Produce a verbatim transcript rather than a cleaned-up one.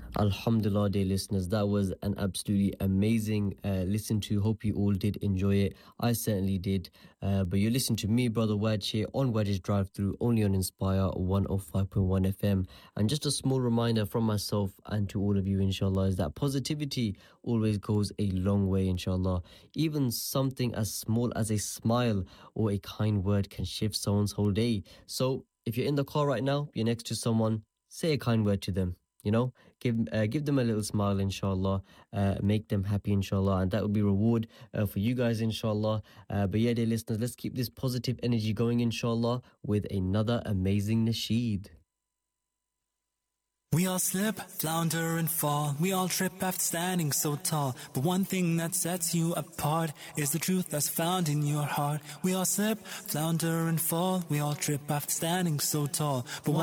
Alhamdulillah, dear listeners, that was an absolutely amazing uh, listen to. Hope you all did enjoy it. I certainly did. Uh, but you're listening to me, Brother Wedge, here on Wedge's Drive Through, only on Inspire one oh five point one F M. And just a small reminder from myself and to all of you, inshallah, is that positivity always goes a long way, inshallah. Even something as small as a smile or a kind word can shift someone's whole day. So if you're in the car right now, you're next to someone, say a kind word to them. You know, give uh, give them a little smile, inshallah. Uh, make them happy, inshallah, and that will be reward uh, for you guys, inshallah. Uh, but yeah, dear listeners, let's keep this positive energy going, inshallah, with another amazing nasheed. We all slip, flounder and fall. We all trip after standing so tall. But one thing that sets you apart is the truth that's found in your heart. We all slip, flounder and fall. We all trip after standing so tall. But one